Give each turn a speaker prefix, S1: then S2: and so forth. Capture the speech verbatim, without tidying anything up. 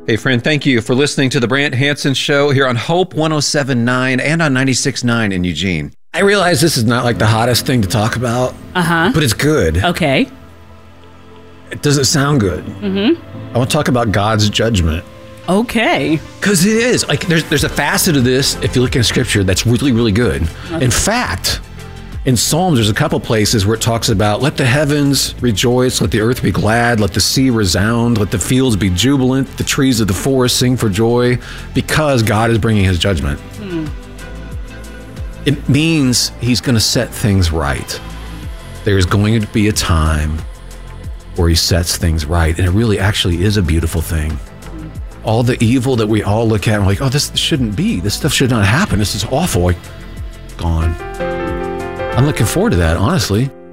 S1: Hey, friend, thank you for listening to the Brant Hansen Show here on Hope one oh seven point nine and on ninety-six point nine in Eugene.
S2: I realize this is not like the hottest thing to talk about,
S3: Uh-huh.
S2: but it's good.
S3: Okay.
S2: It doesn't sound good.
S3: Mm-hmm.
S2: I want to talk about God's judgment.
S3: Okay.
S2: Because it is. Like, there's there's a facet of this, if you look in Scripture, that's really, really good.
S3: Okay.
S2: In fact, in Psalms, there's a couple places where it talks about, let the heavens rejoice, let the earth be glad, let the sea resound, let the fields be jubilant, the trees of the forest sing for joy, because God is bringing his judgment.
S3: Hmm.
S2: It means he's going to set things right. There's going to be a time where he sets things right, and it really actually is a beautiful thing. All the evil that we all look at and we're like, oh, this shouldn't be. This stuff should not happen. This is awful. Like, gone. I'm looking forward to that, honestly.